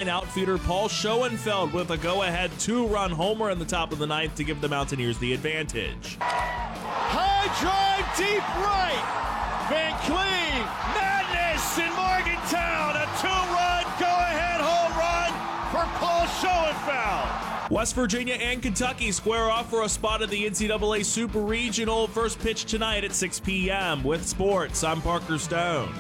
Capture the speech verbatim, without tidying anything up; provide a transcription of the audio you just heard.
Mountaineering outfielder Paul Schoenfeld with a go-ahead two-run homer in the top of the ninth to give the Mountaineers the advantage. High drive deep right. Van Cleve. Madness in Morgantown. A two-run go-ahead home run for Paul Schoenfeld. West Virginia and Kentucky square off for a spot at the N C double A Super Regional. First pitch tonight at six p.m. With sports, I'm Parker Stone.